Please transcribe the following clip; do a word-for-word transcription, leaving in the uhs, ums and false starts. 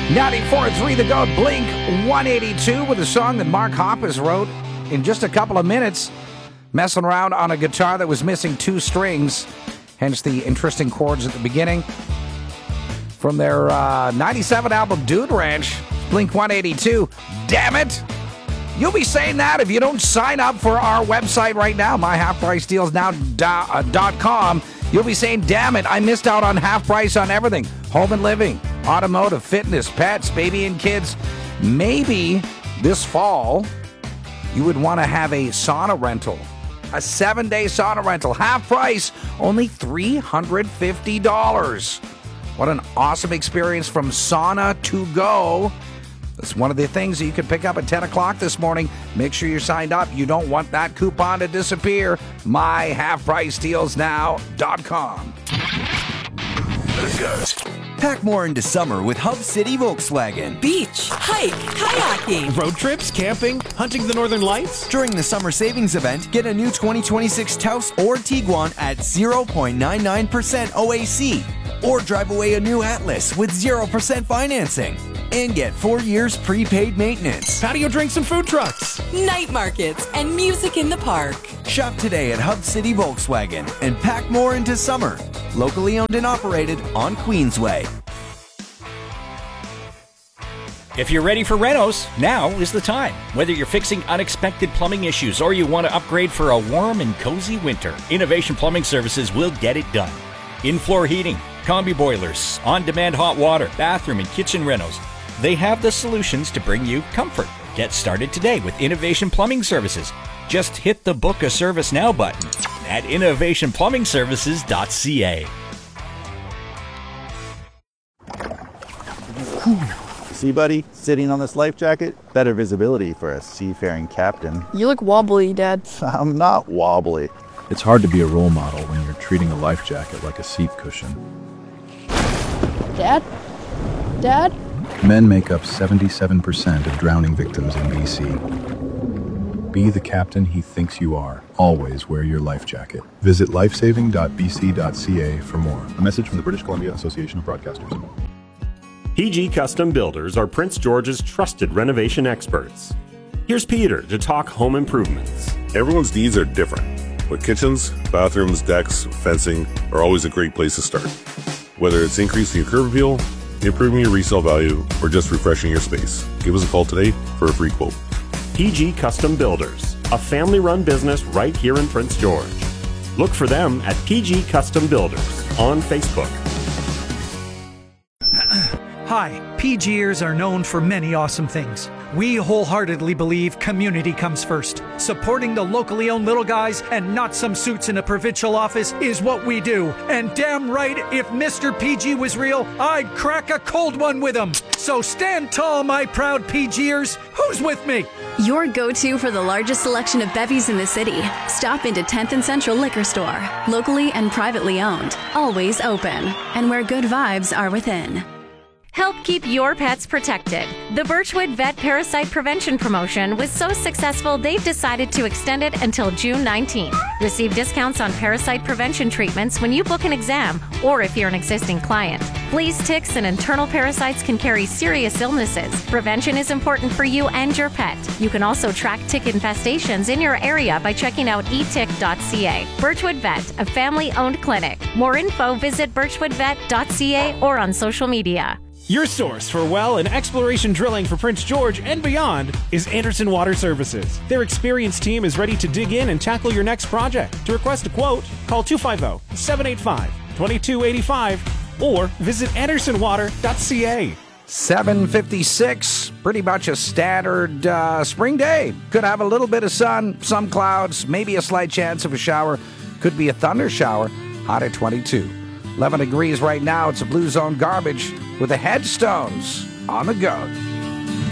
ninety-four point three The Goat, Blink one eighty-two with a song that Mark Hoppus wrote in just a couple of minutes, messing around on a guitar that was missing two strings, hence the interesting chords at the beginning. From their uh, ninety-seven album, Dude Ranch, Blink one eighty-two. Damn it! You'll be saying that if you don't sign up for our website right now, my half price deals now dot com. You'll be saying, damn it, I missed out on half price on everything. Home and living, automotive, fitness, pets, baby and kids. Maybe this fall, you would want to have a sauna rental. A seven-day sauna rental, half price, only three hundred fifty dollars. What an awesome experience from Sauna to Go. That's one of the things that you can pick up at ten o'clock this morning. Make sure you're signed up. You don't want that coupon to disappear. my half price deals now dot com. The Goat. Pack more into summer with Hub City Volkswagen. Beach, hike, kayaking, road trips, camping, hunting the northern lights. During the summer savings event, get a new twenty twenty-six Taos or Tiguan at zero point nine nine percent O A C. Or drive away a new Atlas with zero percent financing. And get four years prepaid maintenance. Patio drinks and food trucks. night markets, and music in the park. Shop today at Hub City Volkswagen and pack more into summer. Locally owned and operated on Queensway. If you're ready for renos, now is the time. Whether you're fixing unexpected plumbing issues or you want to upgrade for a warm and cozy winter, Innovation Plumbing Services will get it done. In-floor heating, combi boilers, on-demand hot water, bathroom and kitchen renos. They have the solutions to bring you comfort. Get started today with Innovation Plumbing Services. Just hit the Book a Service Now button at innovation plumbing services dot c a. See, buddy, sitting on this life jacket, better visibility for a seafaring captain. You look wobbly, Dad. I'm not wobbly. It's hard to be a role model when you're treating a life jacket like a seat cushion. Dad? Dad? Men make up seventy-seven percent of drowning victims in B C. Be the captain he thinks you are. Always wear your life jacket. Visit lifesaving dot b c dot c a for more. A message from the British Columbia Association of Broadcasters. P G Custom Builders are Prince George's trusted renovation experts. Here's Peter to talk home improvements. Everyone's needs are different, but kitchens, bathrooms, decks, fencing are always a great place to start. Whether it's increasing your curb appeal, improving your resale value, or just refreshing your space, give us a call today for a free quote. P G Custom Builders, a family-run business right here in Prince George. Look for them at P G Custom Builders on Facebook. Hi, PGers are known for many awesome things. We wholeheartedly believe community comes first. Supporting the locally owned little guys and not some suits in a provincial office is what we do. And damn right, if Mister P G was real, I'd crack a cold one with him. So stand tall, my proud PGers. Who's with me? Your go-to for the largest selection of bevies in the city. Stop into tenth and Central Liquor Store. Locally and privately owned. Always open. And where good vibes are within. Help keep your pets protected. The Birchwood Vet Parasite Prevention Promotion was so successful they've decided to extend it until June nineteenth. Receive discounts on parasite prevention treatments when you book an exam or if you're an existing client. Fleas, ticks, and internal parasites can carry serious illnesses. Prevention is important for you and your pet. You can also track tick infestations in your area by checking out e tick dot c a. Birchwood Vet, a family-owned clinic. More info, visit birchwood vet dot c a or on social media. Your source for well and exploration drilling for Prince George and beyond is Anderson Water Services. Their experienced team is ready to dig in and tackle your next project. To request a quote, call two five zero, seven eight five, two two eight five or visit anderson water dot c a. seven fifty-six, pretty much a standard uh, spring day. Could have a little bit of sun, some clouds, maybe a slight chance of a shower. Could be a thunder shower, hot at twenty-two. eleven degrees right now. It's a Blue Zone Garbage with the Headstones on the go.